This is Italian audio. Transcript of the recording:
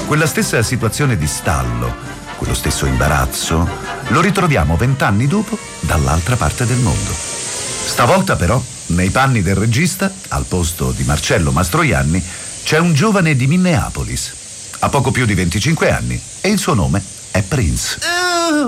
Quella stessa situazione di stallo, quello stesso imbarazzo, lo ritroviamo 20 anni dopo dall'altra parte del mondo. Stavolta però, nei panni del regista, al posto di Marcello Mastroianni, c'è un giovane di Minneapolis. Ha poco più di 25 anni e il suo nome è Prince.